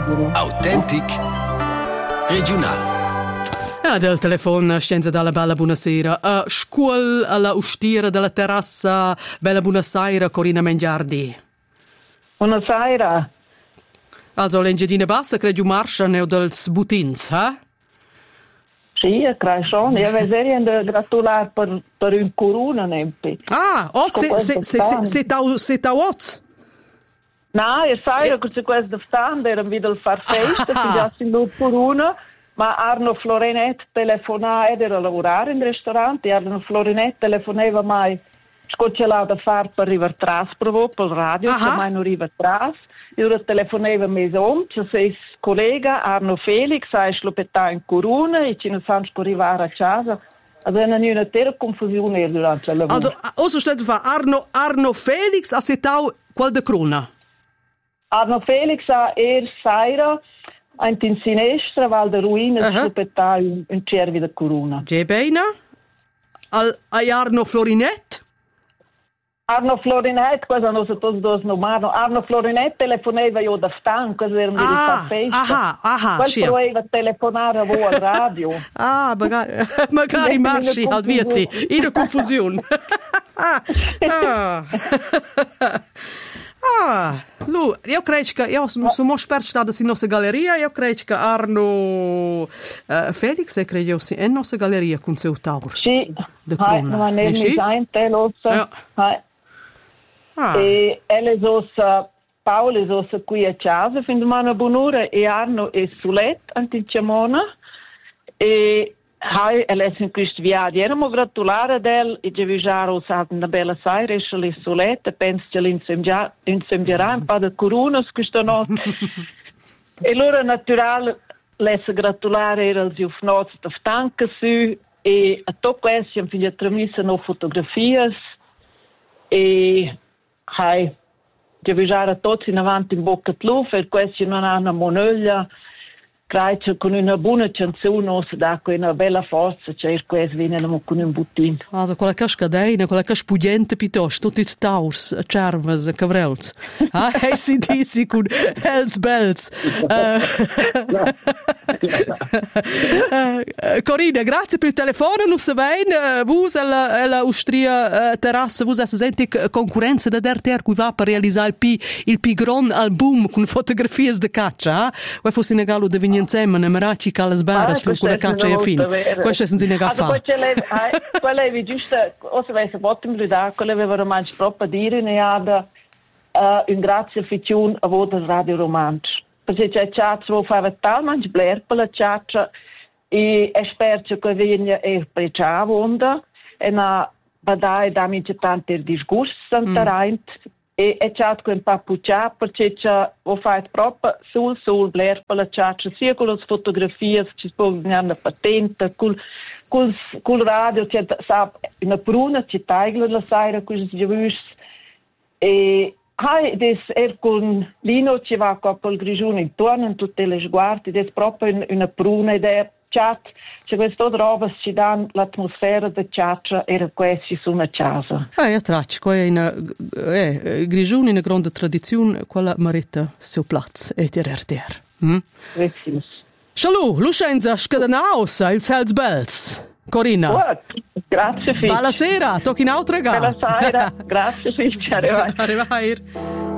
Authentic regional. Del telefono scienza dalla bella buonasera. Scuola alla ustiera della terrazza bella buonasera Corina Mengiardi. Buonasera. Also l'engedina bassa credo marcia neo dels butins, eh? Sì, credo schon. Io voglio gratulare per un corona nempi. Ah, se ta oz. No, io sai che questo stand era video il far festa, che già si lo corona. Ma Arno Florinet telefonava era a lavorare in ristorante, Arno Florinet telefonava mai scoccellata a fare per arrivare atrás per il radio, se mai non arriva atrás. Io telefonava mese c'è sei collega Arno Felix, sai slopettà in corona e ci non sanno arrivare a casa. Allora non è una terra confusione durante il lavoro. Also stellt fa Arno Felix ha setau qual de corona. Arno Felix ha Saira in sinistra, Val de Ruina, slopettà in cervi de corona. Che bene. Arno Florinet? Arno Florinet, cosa non so tutti dos nomano. Arno Florinet telefonava io da stanco, cosa era di far festa. Quel provava telefonare a voi al radio. Magari marci al vieti, in confusione. Io credo che io sono sperstata in nostra galleria, io credo che Arno Felix e credo sia in nostra galleria con seu taur. Sì, ma nel design telosa. E Paolo è ossa qui a casa, fin domani a buon'ora, e Arno è sulet antinciamona, e è in questo viaggio. Eramo gratulare del, e già viaggiare una bella sera, esce le solette, penso che l'insembierà un po' di corona questa notte. E allora, naturale, l'esse gratulare era il zio Fnozzi da stanca su, e a tutto questo, in fine, trasmissano fotografie, e già viaggiare tutti in avanti in bocca di luce, e questo non ha una monoglia. Credo con una buona canzone o se dà una bella forza, cioè questo viene con un buttino. Also quella cascadeina, quella caspugliente piuttosto, tutti i taurs, cervas, cavrels. ACDC con Hells Bells. Corina, grazie per il telefono, non se bene, vus alla Austria terrazza, vus senti concorrenza da RTR cui va per realizzare il pigron album con fotografie di caccia, e fosse in gallo de insieme ne meraci calas baras con la caccia e fin. Questo è senza nega fa. Quella è giusto, o se avesse bottom da, quella aveva romanzo proprio a dire ne ha un grazie affezione a voi del radio romanzo. Perché c'è chat wo fa talmente blair per la chat e esperto che viene e precava onda e na badai da mi c'è tante discorsi santarint. E c'è un papuccia perché ho fatto proprio sul blair per la caccia, sia con le fotografie, ci si può venire una patente, col radio, c'è una pruna, c'è taglio la sera, così si vede. E con Lino ci va col grigione intorno, in tutte le sguardi, ed è proprio una pruna idea. Chat, c'è questa roba ci dà l'atmosfera di chat e questi su una casa. Io traccio, qua è una grigione, una grande tradizione, quella merita suo platz e der RTR. Ciao, Lucenza, scadenaus, il Hells Bells. Corina. Grazie, Fitch. Buonasera, tocchi in altra gara. Buonasera, grazie, Fitch. Arrivai.